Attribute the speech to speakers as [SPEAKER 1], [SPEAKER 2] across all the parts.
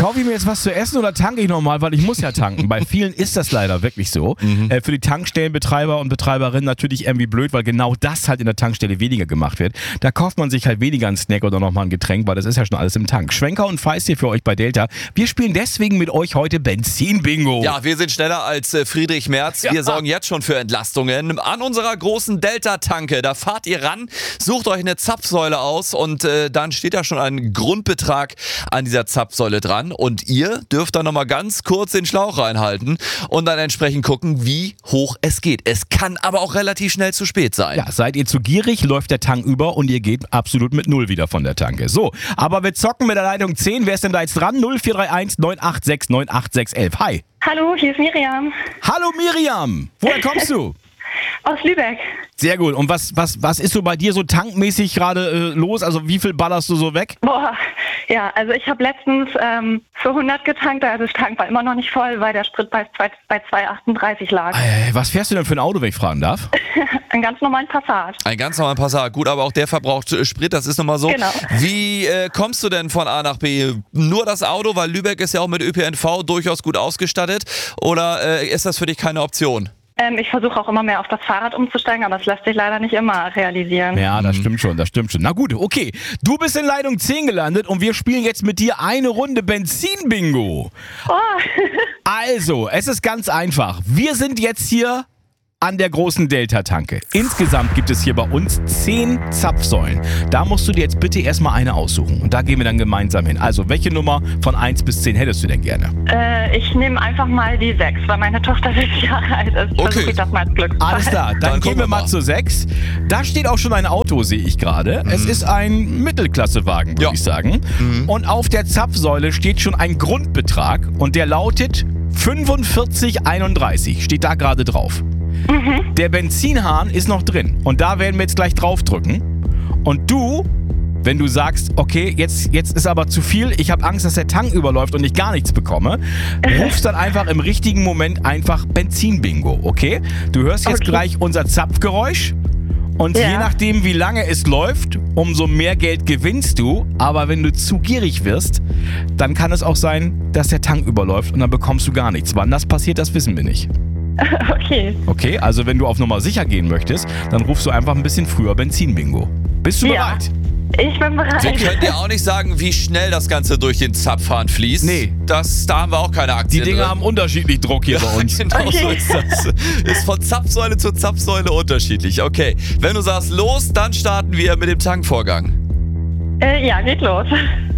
[SPEAKER 1] kaufe ich mir jetzt was zu essen oder tanke ich nochmal, weil ich muss ja tanken. Bei vielen ist das leider wirklich so. Für die Tankstellenbetreiber und Betreiberinnen natürlich irgendwie blöd, weil genau das halt in der Tankstelle weniger gemacht wird. Da kauft man sich halt weniger einen Snack oder nochmal ein Getränk, weil das ist ja schon alles im Tank. Schwenker und Feist hier für euch bei Delta. Wir spielen deswegen mit euch heute Benzin-Bingo.
[SPEAKER 2] Ja, wir sind schneller als Friedrich Merz. Wir sorgen jetzt schon für Entlastungen an unserer großen Delta-Tanke. Da fahrt ihr ran, sucht euch eine Zapfsäule aus und dann steht da schon ein Grundbetrag an dieser Zapfsäule dran. Und ihr dürft dann nochmal ganz kurz den Schlauch reinhalten und dann entsprechend gucken, wie hoch es geht. Es kann aber auch relativ schnell zu spät sein.
[SPEAKER 1] Ja, seid ihr zu gierig, läuft der Tank über und ihr geht absolut mit 0 wieder von der Tanke. So, aber wir zocken mit der Leitung 10. Wer ist denn da jetzt dran? 0431 986 98611. Hi.
[SPEAKER 3] Hallo, hier ist Miriam
[SPEAKER 1] Hallo Miriam. Woher kommst du?
[SPEAKER 3] aus Lübeck.
[SPEAKER 1] Sehr gut. Und was ist so bei dir so tankmäßig gerade los? Also wie viel ballerst du so weg?
[SPEAKER 3] Boah, ja, also ich habe letztens für 100 getankt, also das Tank war immer noch nicht voll, weil der Spritpreis bei 2,38 lag.
[SPEAKER 1] Was fährst du denn für ein Auto, wenn ich fragen darf?
[SPEAKER 3] Einen ganz normalen Passat.
[SPEAKER 2] Ein ganz normaler Passat. Gut, aber auch der verbraucht Sprit, das ist nochmal so.
[SPEAKER 3] Genau.
[SPEAKER 2] Wie kommst du denn von A nach B? Nur das Auto, weil Lübeck ist ja auch mit ÖPNV durchaus gut ausgestattet. Oder ist das für dich keine Option?
[SPEAKER 3] Ich versuche auch immer mehr auf das Fahrrad umzusteigen, aber es lässt sich leider nicht immer realisieren.
[SPEAKER 1] Ja, das stimmt schon. Na gut, okay. Du bist in Leitung 10 gelandet und wir spielen jetzt mit dir eine Runde Benzin-Bingo.
[SPEAKER 3] Oh.
[SPEAKER 1] Also, es ist ganz einfach. Wir sind jetzt hier an der großen Delta-Tanke. Insgesamt gibt es hier bei uns 10 Zapfsäulen. Da musst du dir jetzt bitte erstmal eine aussuchen. Und da gehen wir dann gemeinsam hin. Also, welche Nummer von 1 bis 10 hättest du denn gerne?
[SPEAKER 3] Ich nehme einfach mal die 6, weil meine Tochter 6 Jahre alt ist. Versuche ich das mal als Glückszahl.
[SPEAKER 1] Alles klar, dann gehen wir mal zur 6. Da steht auch schon ein Auto, sehe ich gerade. Es ist ein Mittelklassewagen, würde ich sagen. Und auf der Zapfsäule steht schon ein Grundbetrag und der lautet 45,31. Steht da gerade drauf. Der Benzinhahn ist noch drin und da werden wir jetzt gleich draufdrücken. Und du, wenn du sagst, okay, jetzt ist aber zu viel, ich habe Angst, dass der Tank überläuft und ich gar nichts bekomme, rufst dann einfach im richtigen Moment einfach Benzin-Bingo, okay? Du hörst jetzt gleich unser Zapfgeräusch und je nachdem, wie lange es läuft, umso mehr Geld gewinnst du. Aber wenn du zu gierig wirst, dann kann es auch sein, dass der Tank überläuft und dann bekommst du gar nichts. Wann das passiert, das wissen wir nicht.
[SPEAKER 3] Okay.
[SPEAKER 1] Okay, also wenn du auf Nummer sicher gehen möchtest, dann rufst du einfach ein bisschen früher Benzin-Bingo. Bist du bereit?
[SPEAKER 3] Ich bin bereit.
[SPEAKER 2] Wir können dir auch nicht sagen, wie schnell das Ganze durch den Zapfhahn fließt.
[SPEAKER 1] Nee.
[SPEAKER 2] Da haben wir auch keine Aktien.
[SPEAKER 1] Die Dinger haben unterschiedlich Druck hier bei uns.
[SPEAKER 2] Genau so ist das. Ist von Zapfsäule zu Zapfsäule unterschiedlich. Okay, wenn du sagst los, dann starten wir mit dem Tankvorgang.
[SPEAKER 3] Ja, geht los.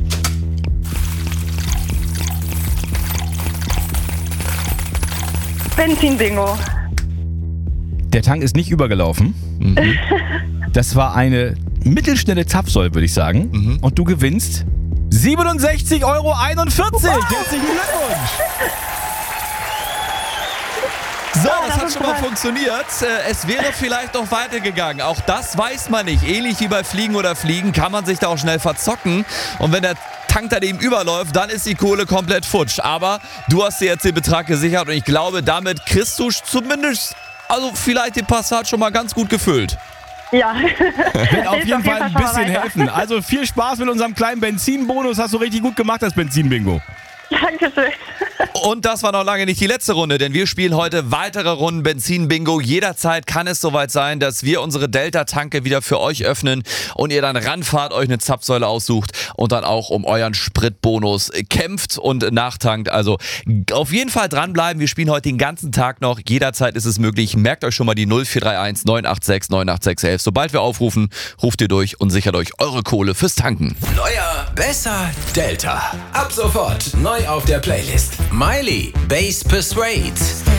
[SPEAKER 3] Benzin-Bingo.
[SPEAKER 1] Der Tank ist nicht übergelaufen. Das war eine mittelschnelle Zapfsäule, würde ich sagen. Und du gewinnst 67,41 €. Herzlichen Glückwunsch.
[SPEAKER 2] So, das hat schon mal funktioniert. Es wäre vielleicht noch weitergegangen. Auch das weiß man nicht. Ähnlich wie bei Fliegen oder Fliegen kann man sich da auch schnell verzocken. Und wenn der Tank daneben überläuft, dann ist die Kohle komplett futsch. Aber du hast dir jetzt den Betrag gesichert und ich glaube, damit kriegst du zumindest, also vielleicht den Passat schon mal ganz gut gefüllt.
[SPEAKER 3] Ja.
[SPEAKER 1] Wird auf jeden Fall ein bisschen helfen. Also viel Spaß mit unserem kleinen Benzinbonus. Hast du richtig gut gemacht, das Benzin-Bingo.
[SPEAKER 3] Dankeschön.
[SPEAKER 2] Und das war noch lange nicht die letzte Runde, denn wir spielen heute weitere Runden Benzin-Bingo. Jederzeit kann es soweit sein, dass wir unsere Delta-Tanke wieder für euch öffnen und ihr dann ranfahrt, euch eine Zapfsäule aussucht und dann auch um euren Spritbonus kämpft und nachtankt. Also auf jeden Fall dranbleiben. Wir spielen heute den ganzen Tag noch. Jederzeit ist es möglich. Merkt euch schon mal die 0431 986 98611. Sobald wir aufrufen, ruft ihr durch und sichert euch eure Kohle fürs Tanken.
[SPEAKER 4] Neuer, besser, Delta. Ab sofort neu auf der Playlist. Miley, Bass Persuade.